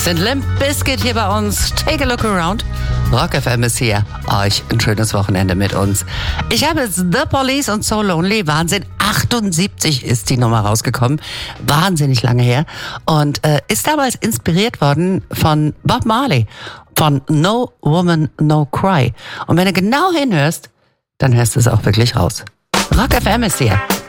Das sind Limp Bizkit hier bei uns. Take a look around. Rock FM ist hier. Euch ein schönes Wochenende mit uns. Ich habe jetzt The Police und So Lonely. Wahnsinn. 78 ist die Nummer rausgekommen. Wahnsinnig lange her. Und ist damals inspiriert worden von Bob Marley. Von No Woman, No Cry. Und wenn du genau hinhörst, dann hörst du es auch wirklich raus. Rock FM ist hier.